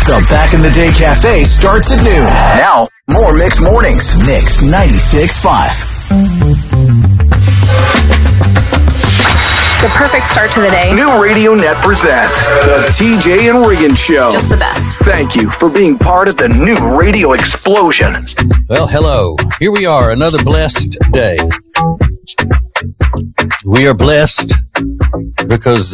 The Back in the Day Cafe starts at noon. Now, more Mix Mornings. Mix 96.5. The perfect start to the day. New Radio Net presents the TJ and Regan Show. Just the best. Thank you for being part of the new radio explosion. Well, hello. Here we are, another blessed day. We are blessed because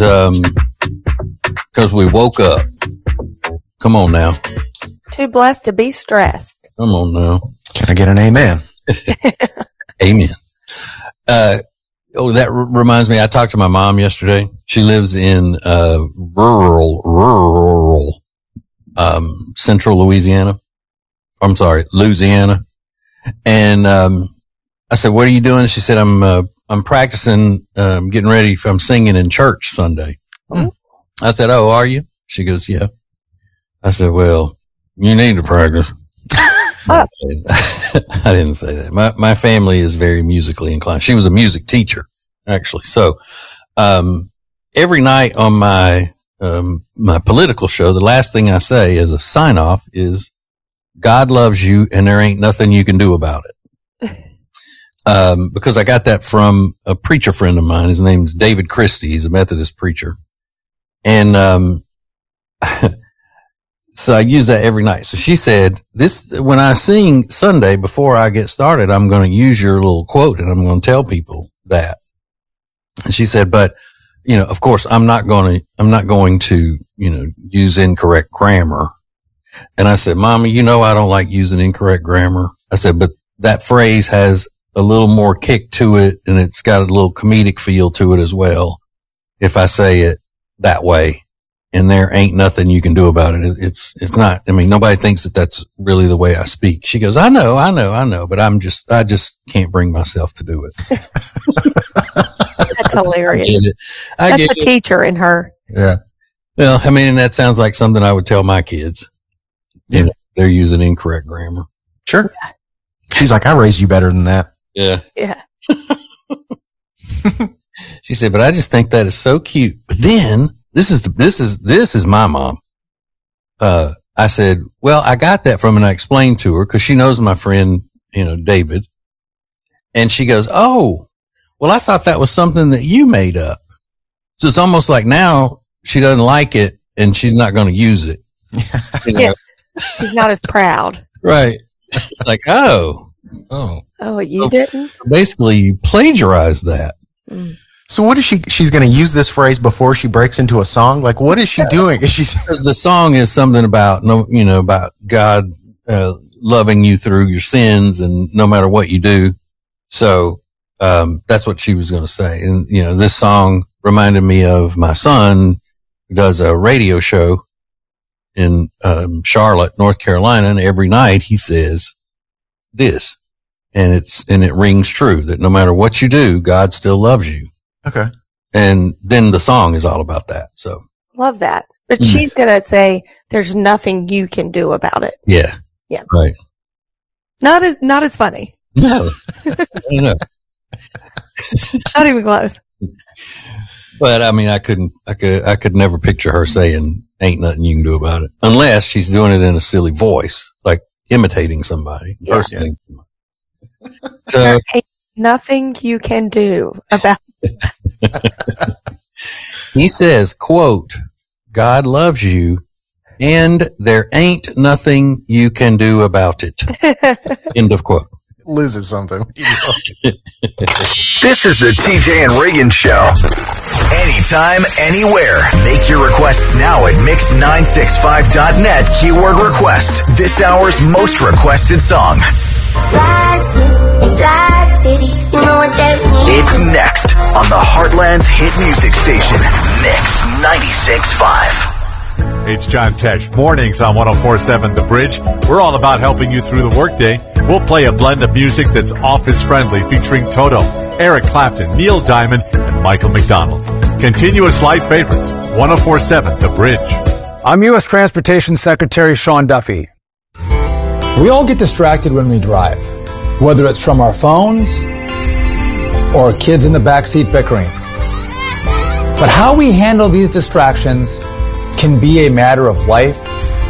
we woke up. Come on now. Too blessed to be stressed. Come on now. Can I get an amen? Amen. That reminds me, I talked to my mom yesterday. She lives in rural central Louisiana. I'm sorry, Louisiana. And I said, "What are you doing?" She said, I'm practicing, getting ready. I'm singing in church Sunday. Oh. I said, "Oh, are you?" She goes, "Yeah." I said, "Well, you need to practice." I didn't say that. My family is very musically inclined. She was a music teacher, actually. So, every night on my political show, the last thing I say as a sign off is, "God loves you and there ain't nothing you can do about it." Because I got that from a preacher friend of mine. His name's David Christie. He's a Methodist preacher. And, so I use that every night. So she said, when I sing Sunday before I get started, I'm going to use your little quote and I'm going to tell people that. And she said, but, of course I'm not going to, use incorrect grammar. And I said, "Mama, I don't like using incorrect grammar." I said, "But that phrase has a little more kick to it and it's got a little comedic feel to it as well. If I say it that way. And there ain't nothing you can do about it. It's not, nobody thinks that that's really the way I speak." She goes, I know, but I just can't bring myself to do it. That's hilarious. I get That's the teacher in her. Yeah. Well, that sounds like something I would tell my kids. They're using incorrect grammar. Sure. She's like, "I raised you better than that." Yeah. Yeah. She said, "But I just think that is so cute." But then, This is my mom. I said, "Well, I got that from," and I explained to her because she knows my friend, David. And she goes, "Oh, well, I thought that was something that you made up." So it's almost like now she doesn't like it and she's not going to use it. Yeah. She's not as proud. Right. It's like, oh, you didn't? Basically, you plagiarized that. Mm. So what is she's going to use this phrase before she breaks into a song? Like, what is she doing? The song is something about, about God, loving you through your sins and no matter what you do. So, that's what she was going to say. And, this song reminded me of my son who does a radio show in, Charlotte, North Carolina. And every night he says this, and it rings true that no matter what you do, God still loves you. Okay. And then the song is all about that. So love that. But she's going to say there's nothing you can do about it. Yeah. Yeah. Right. Not as funny. No. No. Not even close. But I could never picture her saying ain't nothing you can do about it unless she's doing it in a silly voice, like imitating somebody. Yeah. So there ain't nothing you can do about it. He says, quote, "God loves you and there ain't nothing you can do about it." End of quote. Loses something. This is the TJ and Regan Show. Anytime, anywhere. Make your requests now at mix965.net. Keyword request. This hour's most requested song. It's next on the Heartland's hit music station, Mix 96.5. It's John Tesh. Mornings on 104.7 The Bridge. We're all about helping you through the workday. We'll play a blend of music that's office-friendly featuring Toto, Eric Clapton, Neil Diamond, and Michael McDonald. Continuous light favorites. 104.7 The Bridge. I'm U.S. Transportation Secretary Sean Duffy. We all get distracted when we drive, whether it's from our phones or kids in the backseat bickering. But how we handle these distractions can be a matter of life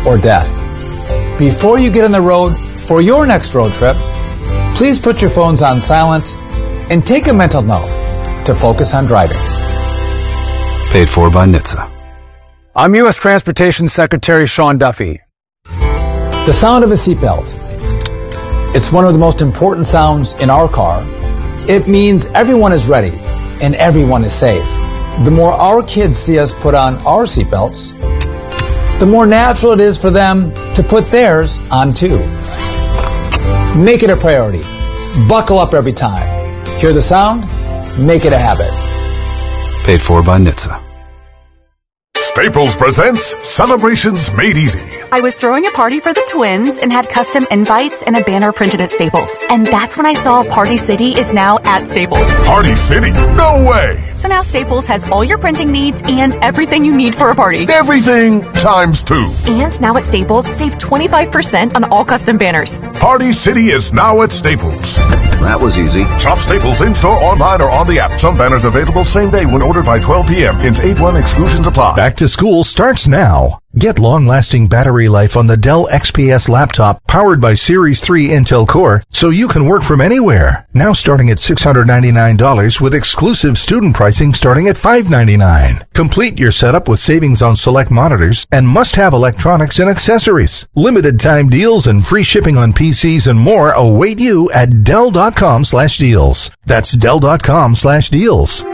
or death. Before you get on the road for your next road trip, please put your phones on silent and take a mental note to focus on driving. Paid for by NHTSA. I'm U.S. Transportation Secretary Sean Duffy. The sound of a seatbelt. It's one of the most important sounds in our car. It means everyone is ready and everyone is safe. The more our kids see us put on our seatbelts, the more natural it is for them to put theirs on too. Make it a priority. Buckle up every time. Hear the sound? Make it a habit. Paid for by NHTSA. Staples presents Celebrations Made Easy. I was throwing a party for the twins and had custom invites and a banner printed at Staples. And that's when I saw Party City is now at Staples. Party City? No way! So now Staples has all your printing needs and everything you need for a party. Everything times 2. And now at Staples, save 25% on all custom banners. Party City is now at Staples. That was easy. Shop Staples in-store, online, or on the app. Some banners available same day when ordered by 12 p.m. Hence 8-1 exclusions apply. Back to school starts now. Get long-lasting battery life on the Dell XPS laptop powered by Series 3 Intel Core so you can work from anywhere. Now starting at $699 with exclusive student pricing starting at $599. Complete your setup with savings on select monitors and must-have electronics and accessories. Limited time deals and free shipping on PCs and more await you at Dell.com/deals. That's Dell.com/deals.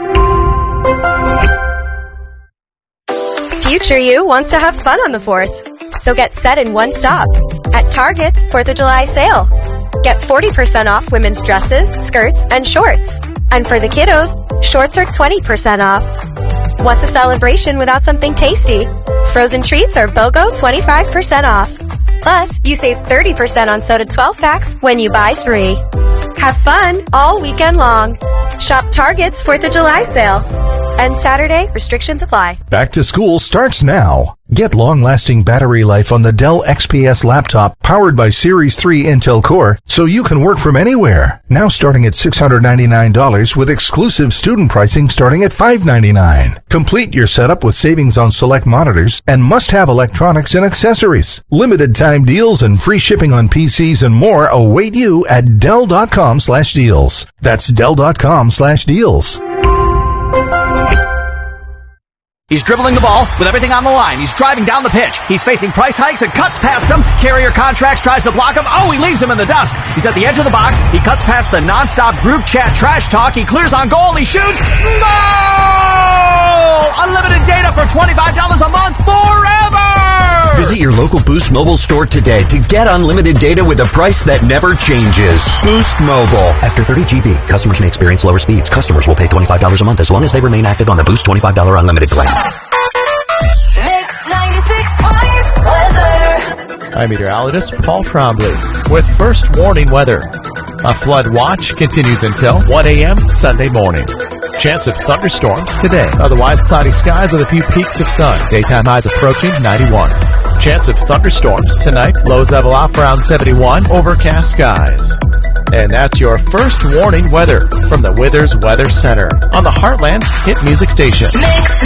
Future you wants to have fun on the 4th, so get set in one stop at Target's 4th of July sale. Get 40% off women's dresses, skirts, and shorts. And for the kiddos, shorts are 20% off. What's a celebration without something tasty? Frozen treats are BOGO 25% off. Plus, you save 30% on soda 12 packs when you buy 3. Have fun all weekend long. Shop Target's 4th of July sale. And Saturday, restrictions apply. Back to school starts now. Get long-lasting battery life on the Dell XPS laptop powered by Series 3 Intel Core so you can work from anywhere. Now starting at $699 with exclusive student pricing starting at $599. Complete your setup with savings on select monitors and must-have electronics and accessories. Limited time deals and free shipping on PCs and more await you at Dell.com/deals. That's Dell.com/deals. He's dribbling the ball with everything on the line. He's driving down the pitch. He's facing price hikes and cuts past him. Carrier Contracts tries to block him. Oh, he leaves him in the dust. He's at the edge of the box. He cuts past the nonstop group chat trash talk. He clears on goal. He shoots. Goal! Unlimited data for $25 a month forever! Visit your local Boost Mobile store today to get unlimited data with a price that never changes. Boost Mobile. After 30 GB, customers may experience lower speeds. Customers will pay $25 a month as long as they remain active on the Boost $25 unlimited plan. Mix 96.5 weather. I'm meteorologist Paul Trombley with first warning weather. A flood watch continues until 1 a.m. Sunday morning. Chance of thunderstorms today. Otherwise cloudy skies with a few peaks of sun. Daytime highs approaching 91. Chance of thunderstorms tonight. Lows level off around 71. Overcast skies. And that's your first warning weather from the Withers Weather Center on the Heartland's hit music station. Mix